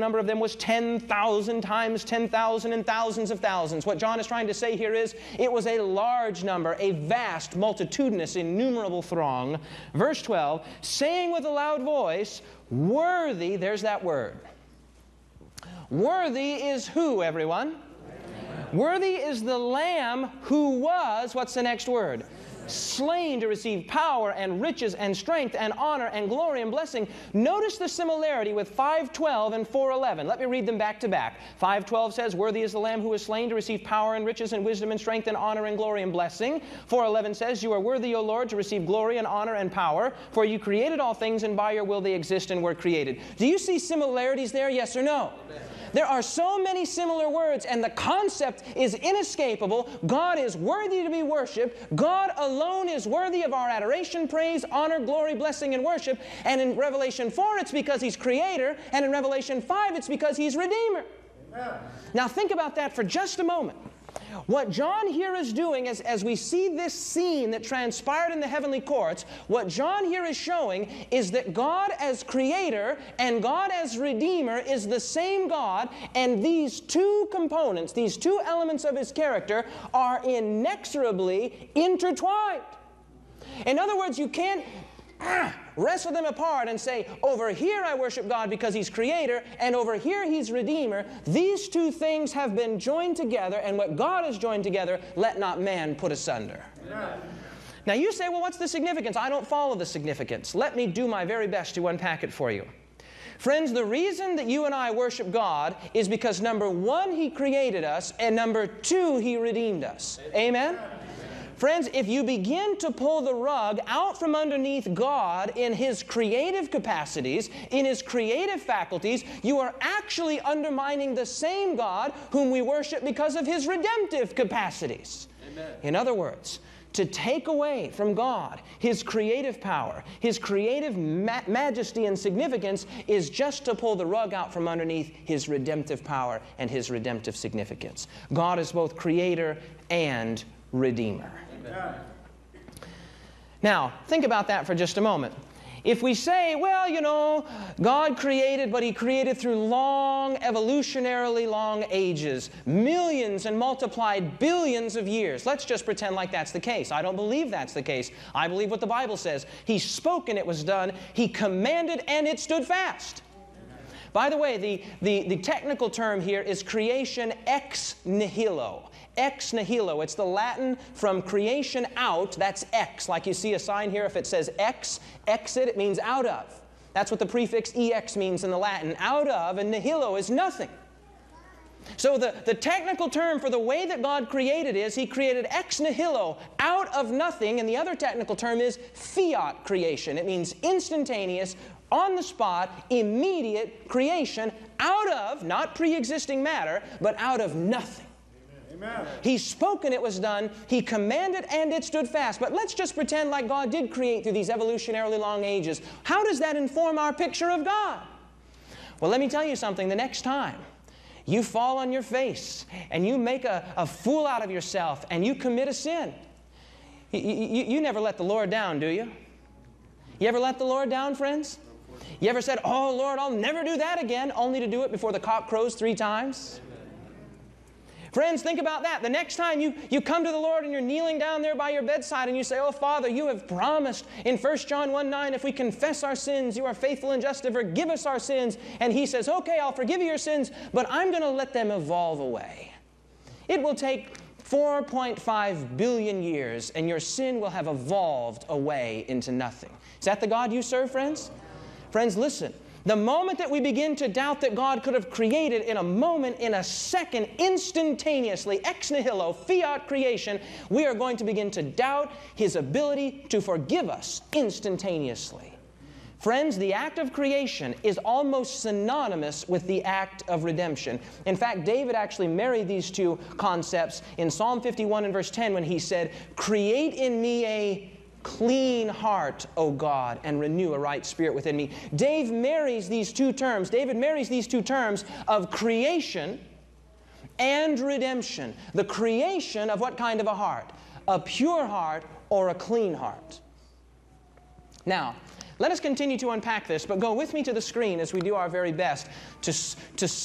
number of them was 10,000 times 10,000 and thousands of thousands. What John is trying to say here is it was a large number, a vast, multitudinous, innumerable throng. Verse 12, saying with a loud voice, worthy, there's that word. Worthy is who, everyone? Worthy is the Lamb who was, what's the next word? Slain to receive power and riches and strength and honor and glory and blessing. Notice the similarity with 5:12 and 4:11. Let me read them back to back. 5:12 says, worthy is the Lamb who was slain to receive power and riches and wisdom and strength and honor and glory and blessing. 4:11 says, you are worthy, O Lord, to receive glory and honor and power, for you created all things, and by your will they exist and were created. Do you see similarities there, yes or no? Amen. There are so many similar words, and the concept is inescapable. God is worthy to be worshiped. God alone is worthy of our adoration, praise, honor, glory, blessing, and worship. And in Revelation 4, it's because He's Creator. And in Revelation 5, it's because He's Redeemer. Amen. Now think about that for just a moment. What John here is doing as we see this scene that transpired in the heavenly courts, what John here is showing is that God as Creator and God as Redeemer is the same God, and these two components, these two elements of His character are inexorably intertwined. In other words, you can't wrestle them apart and say, over here I worship God because He's Creator, and over here He's Redeemer. These two things have been joined together, and what God has joined together, let not man put asunder. Amen. Now you say, well, what's the significance? I don't follow the significance. Let me do my very best to unpack it for you. Friends, the reason that you and I worship God is because, number one, He created us, and number two, He redeemed us. Amen? Friends, if you begin to pull the rug out from underneath God in His creative capacities, in His creative faculties, you are actually undermining the same God whom we worship because of His redemptive capacities. Amen. In other words, to take away from God His creative power, His creative majesty and significance is just to pull the rug out from underneath His redemptive power and His redemptive significance. God is both Creator and Redeemer. Now, think about that for just a moment. If we say, well, you know, God created, but He created through long, evolutionarily long ages, millions and multiplied billions of years. Let's just pretend like that's the case. I don't believe that's the case. I believe what the Bible says. He spoke and it was done. He commanded and it stood fast. By the way, the technical term here is creation ex nihilo. Ex nihilo. It's the Latin from creation out. That's ex. Like you see a sign here, if it says ex, exit, it means out of. That's what the prefix ex means in the Latin. Out of, and nihilo is nothing. So the technical term for the way that God created is He created ex nihilo, out of nothing, and the other technical term is fiat creation. It means instantaneous, on the spot, immediate creation out of, not pre-existing matter, but out of nothing. Amen. He spoke and it was done. He commanded and it stood fast. But let's just pretend like God did create through these evolutionarily long ages. How does that inform our picture of God? Well, let me tell you something. The next time you fall on your face and you make a fool out of yourself and you commit a sin, you never let the Lord down, do you? You ever let the Lord down, friends? You ever said, oh, Lord, I'll never do that again, only to do it before the cock crows 3 times? Friends, think about that. The next time you come to the Lord and you're kneeling down there by your bedside and you say, oh, Father, you have promised in 1 John 1:9, if we confess our sins, you are faithful and just to forgive us our sins. And He says, okay, I'll forgive you your sins, but I'm going to let them evolve away. It will take 4.5 billion years and your sin will have evolved away into nothing. Is that the God you serve, friends? Friends, listen. The moment that we begin to doubt that God could have created in a moment, in a second, instantaneously, ex nihilo, fiat creation, we are going to begin to doubt His ability to forgive us instantaneously. Friends, the act of creation is almost synonymous with the act of redemption. In fact, David actually married these two concepts in Psalm 51 and verse 10 when he said, create in me a clean heart, O God, and renew a right spirit within me. David marries these two terms of creation and redemption. The creation of what kind of a heart? A pure heart or a clean heart. Now, Let us continue to unpack this, but go with me to the screen as we do our very best to